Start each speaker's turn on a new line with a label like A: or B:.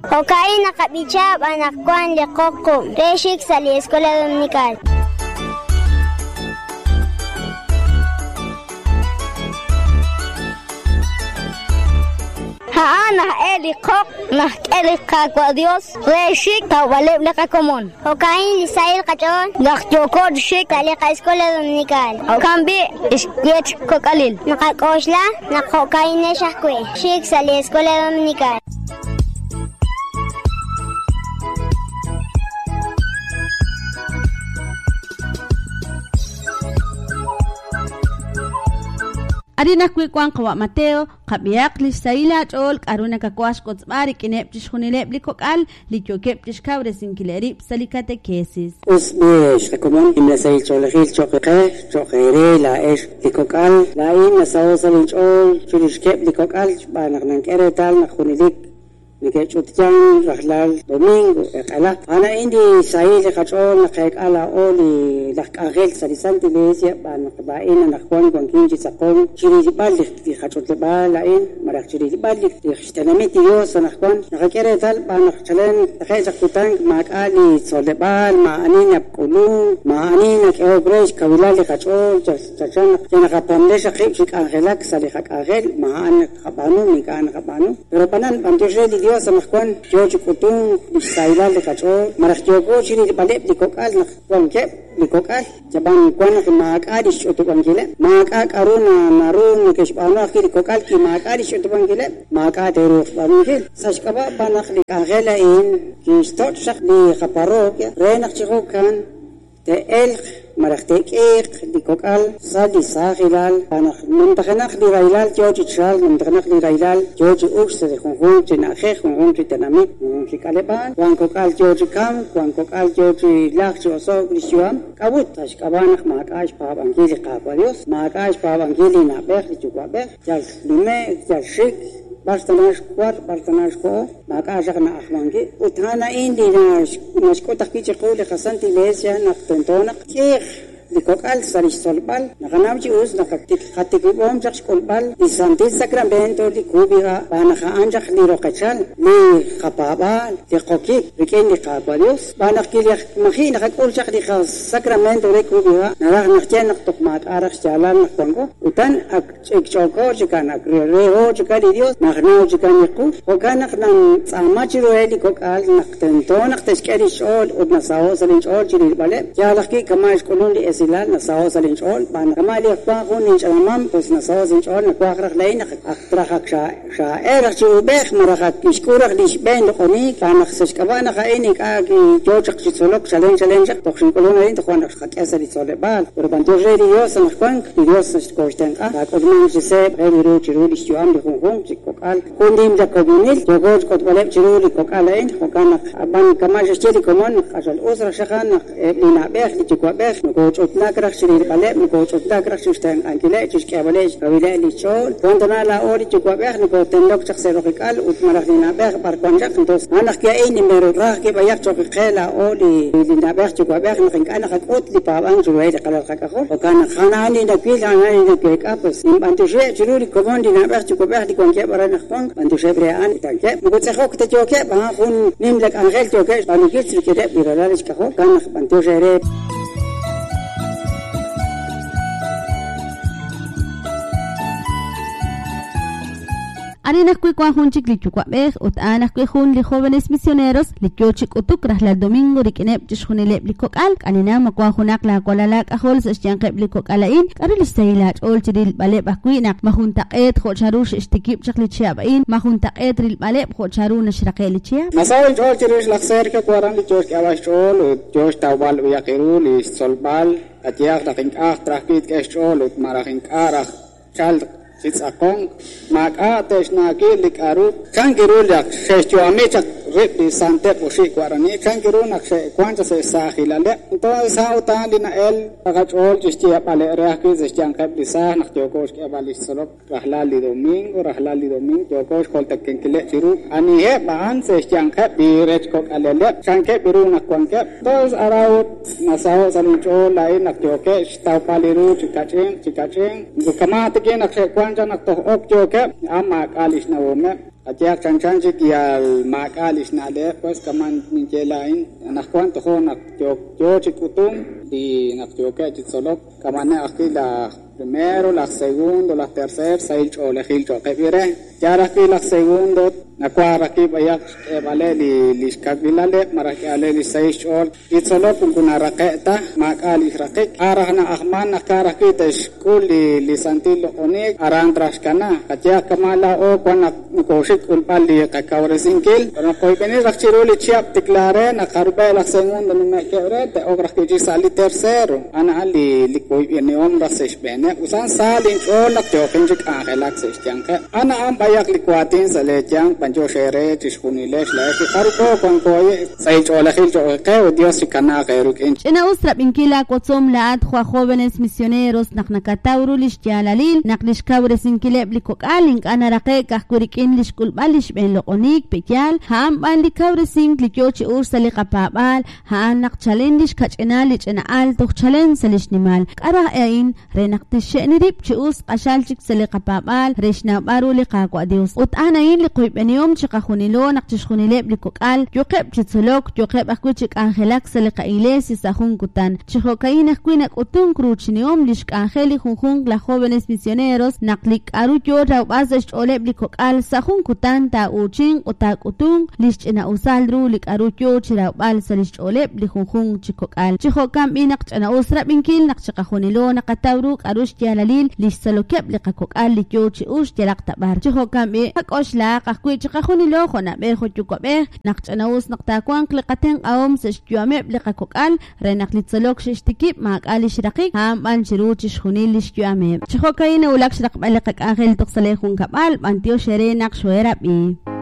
A: Hokai nakabichab anak Juan de Coco. Reshik sa la Escuela Dominical. Nah eli kok, nah eli kakwa Dios, reshik tawaleb leka komon. Hokai lisail kachon, nah joko shik tali ka Escuela Dominical. Hokambi iskiet kokalil. Nakakosla, nakhokai ne shakwe. Shik sa la Escuela Dominical.
B: Arina kwikwan kawa Mateo, kabiyak li saila chol, aruna kakwash kotsbari kinep tishkunilep li kokal, li kyokep tishkabre sinkilerip salikate kesis.
C: Usbish, rekomon im la sail cholachil chokere la esh li kokal, la in la saosal chol, chulishkep li kokal, banak nankere tal nakhunilik. Nikechutjan rahlal domingo ala ana indi sai le khachol nakek ala oli lakagel salisanti lesia ban baina nakhwan konkinji sakon chiri bal li khachol bal lain marak chiri bal li khstanamiti yo sanakhwan nakakere tal ban khalen khayza kutang mak ali solebal ma anina kulun ma anina keobresh kawila li khachol chachan jana kapamle shaqib shik angelak sali khakagel ma an khabanu nikan khabanu pero panan bantoje Dios amakhwan George Kutung Saila le kacho marachoko chini balep likokal nakwanke likokal jaban kwan maakadi shoto kwangile maakak aruna narun keshbana akhir likokal ki maakadi shoto kwangile maakade ruh banungil sashkaba banak likagela in ki stot shak li khaparok renak chikokan te elk marachtek likokal sali sakhilal banak muntakhanak li railal George chal muntakhanak li railal George uks de khungun tinakhe khungun tinami kaleban wan kokal George kam wan kokal George lakh choso krishuam kabut tashkabanak makash pabangili qabalios makash pabangili na bekh chukwabe jal lume jal shik bartanash kwar bartanash ko makash na akhmangi uthana indi nashko takkiche qole khasanti lesia naqtentona likokal sarish solbal nakanamchi us nakatik khatikibom jaksh kolbal lisanti sacramento likubiga banakha anjak lirokachal li khapabal liqoki rikeni qabalios banakili makhin khakul jak li sacramento likubiga narah nakhchen naqtokmat arach jalan nakwango utan ak chokko jikana reo jikali dios nakhno jikani qu hokanak nan tsamachiro likokal naqtento naqteskari shol udna sawo salin shol chiri bale jalaki kamash kolun silal na sawo salin chol ban kamali kwa kunin chamam pos na sawo salin chol na kwa krak lain aktrahak sha erach ubekh marakhat kishkurak lishben qoni kana khsesh kabana khaini ka ki jochak chisolok chalen jak tokshin kolona in tkhwan khat asali solebal urban tojeri yos na kwank dios kosten ka kodman se reviru chiruli shuam de khung chikokal kundim da komunil jogoj kotbaleb chiruli kokalain khokana ban kamash chiri komon khasal usra shakhan ina bekh chikobekh ko nakrach shiri baleb ko nakrach shustang ankile chishkabale kawila li chol kontana la ori chukobekh ko tendok chakse rokikal utmarach lina bekh barkonjak ntos anak kia ini mero rah ke bayak chokikela oli lina bekh chukobekh nakinkana khakot li pabang juwai kalal khakho okana khanani na pilana ni kek apes imbantushe chiruli komondi na bekh chukobekh di konke barana khong bantushe brean tanke mukutse khok te choke ba khun nimlek angel choke banukit sirkede biralalish khakho kana bantushe re
B: Arina kwikwan hunchik lichukwabe utana kwihun li jóvenes misioneros lichochik utuk rahla domingo rikinep tishunilep likokal kanina makwan hunak la kolalak ahol sa syanqep likokalain karil saylat ol chiril balep akwinak mahuntaqet khocharush ishtikip chaklichiabain mahuntaqet ril balep khocharu nashraqe lichia
C: masawin ol chirish lakser ke kwaran lichoch awash ol josh tawbal yaqiru li solbal atiaq taqin trakit keshol marahin arah chal Sitsakong makates na kilik aru kangiru yak sesjo amechak repi sante posi kwarani kangiru nak se kwanta se sahilale to sa utan dina el agachol justia pale reaki zestian kap disa nak jokos ke balis solok rahlali domingo jokos kol tekenkile chiru ani he ban zestian kap birech kok alele sanke biru nak kwanke tos araut nasao salincho lai nak joke stau paliru chikacheng bukamat ke nak se kwanta nak to ok joke ama kalis na wome
D: Atiak chanchanchi ki al makalish na le pues kaman minjelain nakwan to nak yo chikutum di nakyoke chitsolok kamane akila primero, la segundo, la tercera, seis o lejil choque vire. Ya aquí la segundo, na cuara aquí vaya vale li skabilale maraki ale li seis o itsolo punguna raketa makali rakek arahna ahman nakara kita school li santilo onik arang traskana katia kamala o kwana koshik ulpali kakawre singkil na koi beni rakchiro li chiap tiklare na karbe la segundo no kevre te ograkiji sali tercero ana li koi beni om rasesh bene usan salin olak teo kenjik angelak sestianke ana am bayak likwatin sale tiang panjo shere tishkunilesh la karuko kon koi sai chola khil choke dios kana kairukin
B: ina usra binkila kotzom laat khwa jóvenes misioneros naknakatauru lishtialalil naklishkawre sinkile blikokal ana raqe kahkurikin lishkul balish ben loqonik pekyal ham ban likawre sink likyochi ursali qapabal ha nak challenge kachena lichena al tok challenge salishnimal qara ain renaqtish nirip chius qashalchik sali qapabal reshna baru liqaqwa dios ut ana in liqoy benyom chiqahunilo naqtishkhunile blikokal yoqeb chitsolok yoqeb akuchik angelak sali qailes sahun kutan chihokaina kuinak utun kruchniom lishk angeli junjun la jóvenes misioneros naqlik aruyo rabazash ole blikokal sahun kutan ta uchin utak utun lishna usaldru lik aruyo chirabal salish ole blikujun chikokal chihokam binaqchana usra binkil naqchiqahunilo naqatawru arush lalil lissalokeb liqakokal likyochi ush tilaqtabar chihokam bi akoshla qaqwi chiqahunilo khona be khochukobe naqchanaus naqtakwan qliqaten awm seshtyame liqakokal renaqlitsalok shishtikib maqali shiraqi ham ban chiruchi shkhunil lishyame chihokaina ulak shiraq baliqak angel toqsalehun kabal bantio shere naqshwera bi